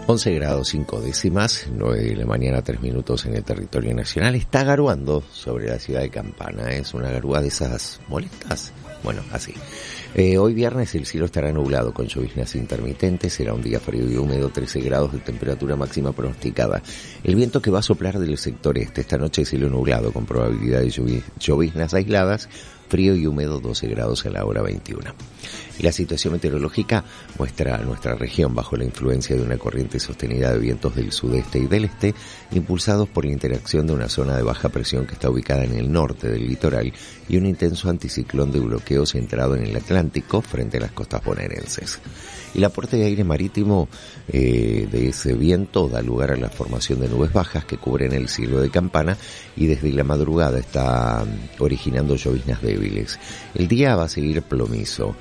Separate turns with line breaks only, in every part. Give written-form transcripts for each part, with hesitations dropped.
11 grados 5 décimas, 9 de la mañana, 3 minutos en el territorio nacional. Está garuando sobre la ciudad de Campana. Es una garúa de esas molestas. Bueno, así. Hoy viernes el cielo estará nublado con lloviznas intermitentes. Será un día frío y húmedo, 13 grados de temperatura máxima pronosticada. El viento que va a soplar del sector este. Esta noche cielo nublado con probabilidad de lloviznas aisladas. Frío y húmedo, 12 grados a la hora 21. Y la situación meteorológica muestra a nuestra región bajo la influencia de una corriente sostenida de vientos del sudeste y del este, impulsados por la interacción de una zona de baja presión que está ubicada en el norte del litoral y un intenso anticiclón de bloqueo centrado en el Atlántico frente a las costas bonaerenses. El aporte de aire marítimo de ese viento da lugar a la formación de nubes bajas que cubren el cielo de Campana y desde la madrugada está originando lloviznas débiles. El día va a seguir plomizo.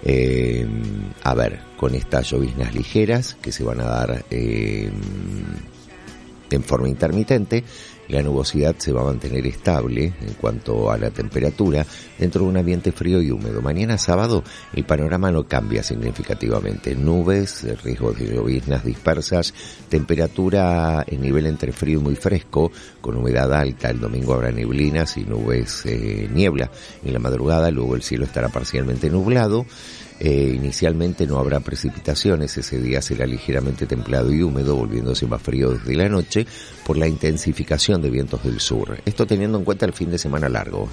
Con estas lloviznas ligeras que se van a dar en forma intermitente, la nubosidad se va a mantener estable en cuanto a la temperatura dentro de un ambiente frío y húmedo. Mañana sábado el panorama no cambia significativamente. Nubes, riesgos de lloviznas dispersas, temperatura en nivel entre frío y muy fresco, con humedad alta. El domingo habrá neblinas y nubes, niebla en la madrugada, luego el cielo estará parcialmente nublado. Inicialmente no habrá precipitaciones, ese día será ligeramente templado y húmedo, volviéndose más frío desde la noche por la intensificación de vientos del sur. Esto teniendo en cuenta el fin de semana largo.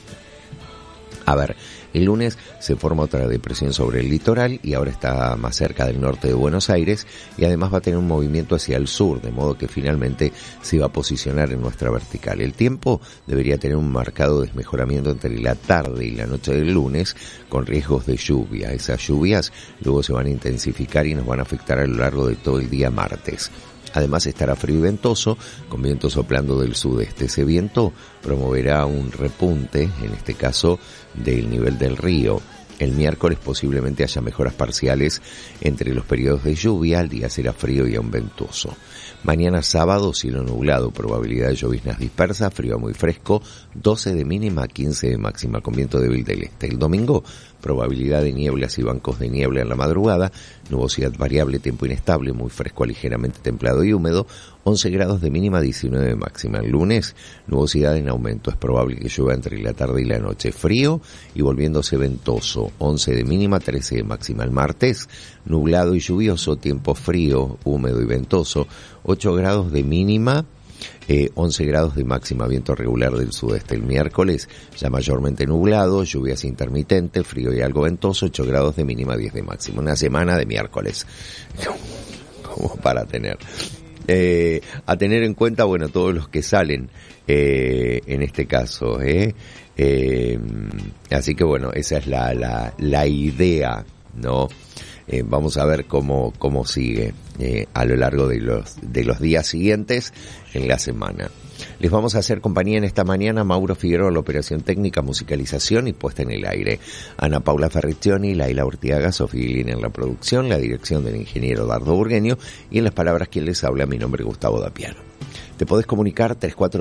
El lunes se forma otra depresión sobre el litoral y ahora está más cerca del norte de Buenos Aires y además va a tener un movimiento hacia el sur, de modo que finalmente se va a posicionar en nuestra vertical. El tiempo debería tener un marcado desmejoramiento entre la tarde y la noche del lunes, con riesgos de lluvia. Esas lluvias luego se van a intensificar y nos van a afectar a lo largo de todo el día martes. Además estará frío y ventoso, con viento soplando del sudeste. Ese viento promoverá un repunte, en este caso, del nivel del río. El miércoles posiblemente haya mejoras parciales entre los periodos de lluvia, el día será frío y aún ventoso. Mañana sábado, cielo nublado, probabilidad de lloviznas dispersas, frío a muy fresco, 12 de mínima, 15 de máxima, con viento débil del este. El domingo, probabilidad de nieblas y bancos de niebla en la madrugada, nubosidad variable, tiempo inestable, muy fresco a ligeramente templado y húmedo, 11 grados de mínima, 19 de máxima. El lunes, nubosidad en aumento, es probable que llueva entre la tarde y la noche, frío y volviéndose ventoso, 11 de mínima, 13 de máxima. El martes, nublado y lluvioso, tiempo frío, húmedo y ventoso, 8 grados de mínima, 11 grados de máxima, viento regular del sudeste. El miércoles ya mayormente nublado, lluvias intermitentes, frío y algo ventoso, 8 grados de mínima, 10 de máxima. Una semana de miércoles, como para tener. A tener en cuenta, bueno, todos los que salen en este caso. Así que bueno, esa es la idea, ¿no? Vamos a ver cómo sigue a lo largo de los días siguientes en la semana. Les vamos a hacer compañía en esta mañana. Mauro Figueroa, la operación técnica, musicalización y puesta en el aire. Ana Paula Ferriccioni, Laila Urtiaga, Sofía Guilín en la producción, la dirección del ingeniero Dardo Burgueño y en las palabras quien les habla, mi nombre es Gustavo Dapiano. Te podés comunicar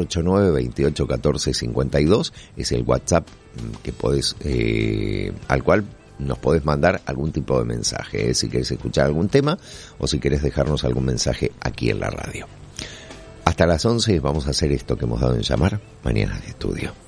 3489-281452, es el WhatsApp que podés, al cual nos podés mandar algún tipo de mensaje, si querés escuchar algún tema o si querés dejarnos algún mensaje aquí en la radio. Hasta las 11 vamos a hacer esto que hemos dado en llamar Mañanas de Estudio.